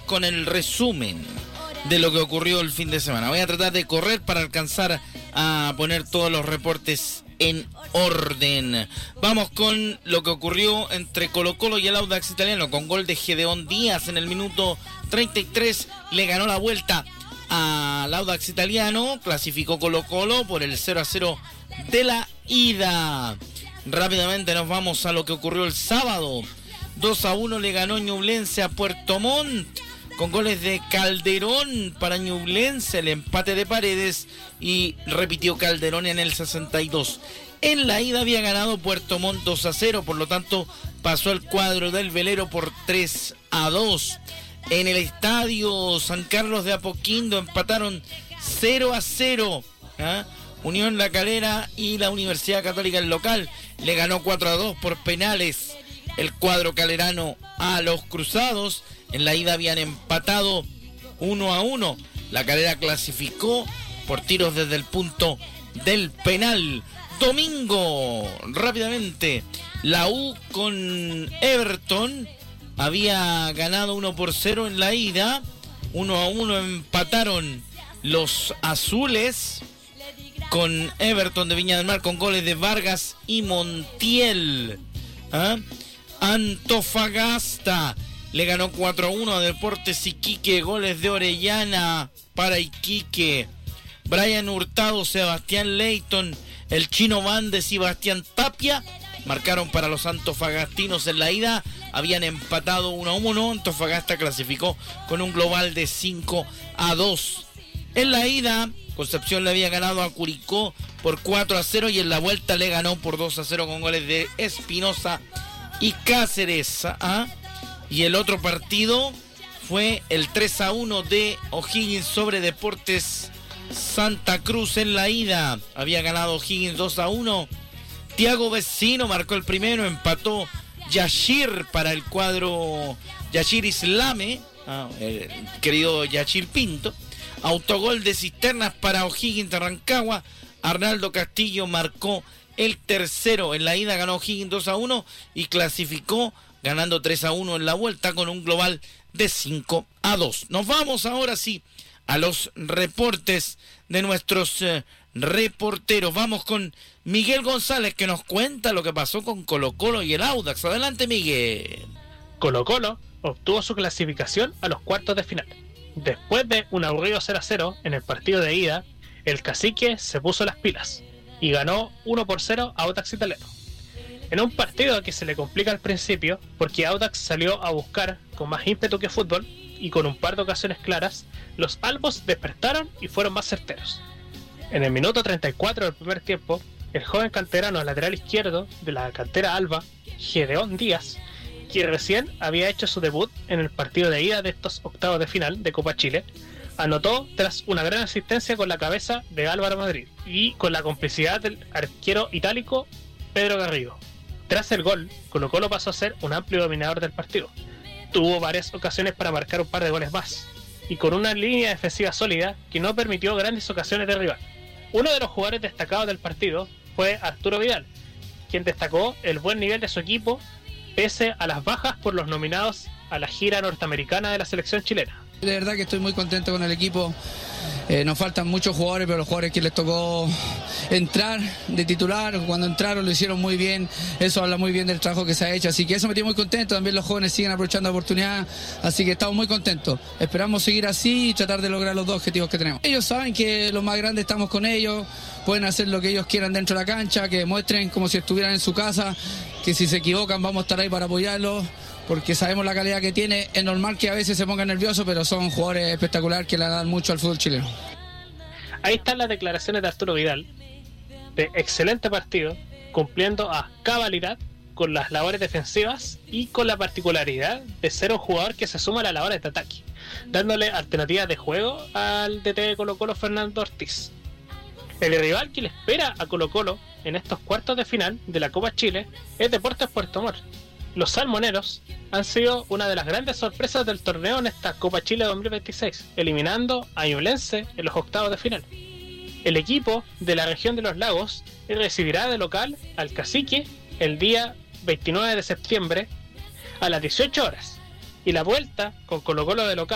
con el resumen de lo que ocurrió el fin de semana. Voy a tratar de correr para alcanzar a poner todos los reportes en orden. Vamos con lo que ocurrió entre Colo-Colo y el Audax Italiano, con gol de Gedeón Díaz en el minuto 33. Le ganó la vuelta al Audax Italiano. Clasificó Colo-Colo por el 0-0 de la ida. Rápidamente nos vamos a lo que ocurrió el sábado. 2-1 le ganó Ñublense a Puerto Montt, con goles de Calderón para Ñublense, el empate de Paredes, y repitió Calderón en el 62. En la ida había ganado Puerto Montt 2-0, por lo tanto pasó el cuadro del velero por 3-2. En el estadio San Carlos de Apoquindo empataron 0-0. Unión La Calera y la Universidad Católica, el local, le ganó 4-2 por penales el cuadro calerano a los Cruzados. En la ida habían empatado 1-1. La Calera clasificó por tiros desde el punto del penal. Domingo, rápidamente, la U con Everton había ganado 1-0 en la ida. 1-1 empataron los azules con Everton de Viña del Mar, con goles de Vargas y Montiel. Antofagasta le ganó 4-1 a Deportes Iquique, goles de Orellana para Iquique. Brian Hurtado, Sebastián Leighton, el Chino Bandes y Bastián Tapia marcaron para los antofagastinos en la ida. Habían empatado 1-1. Antofagasta clasificó con un global de 5-2. En la ida, Concepción le había ganado a Curicó por 4-0 y en la vuelta le ganó por 2-0 con goles de Espinosa y Cáceres. Y el otro partido fue el 3-1 de O'Higgins sobre Deportes Santa Cruz en la ida. Había ganado O'Higgins 2-1. Thiago Vecino marcó el primero, empató Yashir para el cuadro Yashir Islame, el querido Yashir Pinto. Autogol de Cisternas para O'Higgins de Rancagua. Arnaldo Castillo marcó el tercero. En la ida ganó O'Higgins 2-1 y clasificó ganando 3-1 en la vuelta con un global de 5-2. Nos vamos ahora sí a los reportes de nuestros reporteros. Vamos con Miguel González, que nos cuenta lo que pasó con Colo-Colo y el Audax. Adelante, Miguel. Colo-Colo obtuvo su clasificación a los cuartos de final. Después de un aburrido 0-0 en el partido de ida, el Cacique se puso las pilas y ganó 1-0 a Audax Italiano. En un partido que se le complica al principio, porque Audax salió a buscar con más ímpetu que fútbol y con un par de ocasiones claras, los albos despertaron y fueron más certeros. En el minuto 34 del primer tiempo, el joven canterano lateral izquierdo de la cantera alba, Gedeón Díaz, que recién había hecho su debut en el partido de ida de estos octavos de final de Copa Chile, anotó tras una gran asistencia con la cabeza de Álvaro Madrid y con la complicidad del arquero itálico Pedro Garrido. Tras el gol, Colo-Colo pasó a ser un amplio dominador del partido. Tuvo varias ocasiones para marcar un par de goles más, y con una línea defensiva sólida que no permitió grandes ocasiones de rival. Uno de los jugadores destacados del partido fue Arturo Vidal, quien destacó el buen nivel de su equipo pese a las bajas por los nominados a la gira norteamericana de la selección chilena. De verdad que estoy muy contento con el equipo. Nos faltan muchos jugadores, pero los jugadores que les tocó entrar de titular, cuando entraron lo hicieron muy bien. Eso habla muy bien del trabajo que se ha hecho, así que eso me tiene muy contento. También los jóvenes siguen aprovechando la oportunidad, así que estamos muy contentos. Esperamos seguir así y tratar de lograr los dos objetivos que tenemos. Ellos saben que los más grandes estamos con ellos, pueden hacer lo que ellos quieran dentro de la cancha, que demuestren como si estuvieran en su casa, que si se equivocan vamos a estar ahí para apoyarlos, porque sabemos la calidad que tiene. Es normal que a veces se pongan nerviosos, pero son jugadores espectaculares que le dan mucho al fútbol chileno. Ahí están las declaraciones de Arturo Vidal, de excelente partido, cumpliendo a cabalidad con las labores defensivas y con la particularidad de ser un jugador que se suma a las labores de ataque, dándole alternativas de juego al DT de Colo-Colo, Fernando Ortiz. El rival que le espera a Colo-Colo en estos cuartos de final de la Copa Chile es Deportes Puerto Montt. Los salmoneros han sido una de las grandes sorpresas del torneo en esta Copa Chile 2026, eliminando a Ñublense en los octavos de final. El equipo de la región de los lagos recibirá de local al Cacique el día 29 de septiembre a las 18 horas, y la vuelta con Colo-Colo de local